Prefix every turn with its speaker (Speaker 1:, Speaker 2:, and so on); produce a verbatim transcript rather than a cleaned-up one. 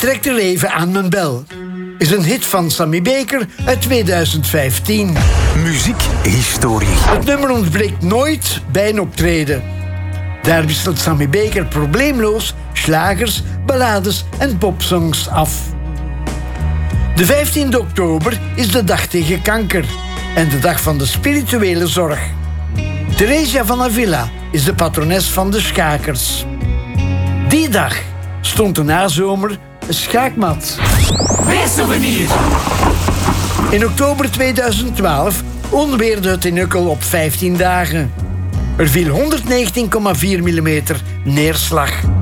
Speaker 1: trekt er even aan mijn bel is een hit van Sammy Baker uit tweeduizend vijftien.
Speaker 2: Muziekhistorie.
Speaker 1: Het nummer ontbreekt nooit bij een optreden. Daar wisselt Sammy Baker probleemloos slagers, ballades en popsongs af. De vijftiende oktober is de dag tegen kanker en de dag van de spirituele zorg. Theresia van Avila is de patrones van de schakers. Die dag stond de nazomer een schaakmat.
Speaker 3: Weersouvenir.
Speaker 1: In oktober tweeduizend twaalf onweerde het in Ukkel op vijftien dagen. Er viel honderdnegentien komma vier millimeter neerslag.